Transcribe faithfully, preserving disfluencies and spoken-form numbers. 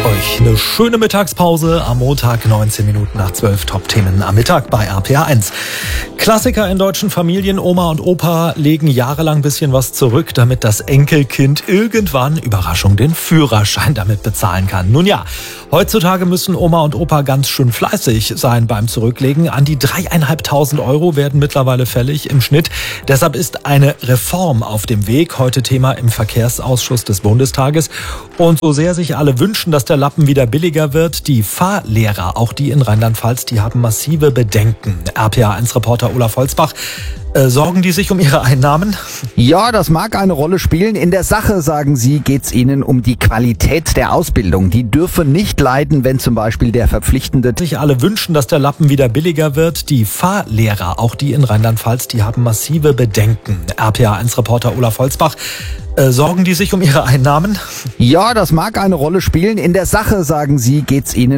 euch eine schöne Mittagspause am Montag, neunzehn Minuten nach zwölf. Top-Themen am Mittag bei R P R eins. Klassiker in deutschen Familien. Oma und Opa legen jahrelang ein bisschen was zurück, damit das Enkelkind irgendwann, Überraschung, den Führerschein damit bezahlen kann. Nun ja, heutzutage müssen Oma und Opa ganz schön fleißig sein beim Zurücklegen. An die dreieinhalbtausend Euro werden mittlerweile fällig im Schnitt. Deshalb ist eine Reform auf dem Weg. Heute Thema im Verkehrsausschuss des Bundestages. Und so sehr sich alle wünschen, dass der Lappen wieder billiger wird, die Fahrlehrer, auch die in Rheinland-Pfalz, die haben massive Bedenken. R P R eins Reporter Olaf Holzbach. Äh, sorgen die sich um ihre Einnahmen? Ja, das mag eine Rolle spielen. In der Sache, sagen sie, geht's ihnen um die Qualität der Ausbildung. Die dürfe nicht leiden, wenn zum Beispiel der verpflichtende... Sich alle wünschen, dass der Lappen wieder billiger wird. Die Fahrlehrer, auch die in Rheinland-Pfalz, die haben massive Bedenken. R P R eins Reporter Olaf Holzbach. Äh, sorgen die sich um ihre Einnahmen? Ja, das mag eine Rolle spielen. In der Sache, sagen sie, geht's ihnen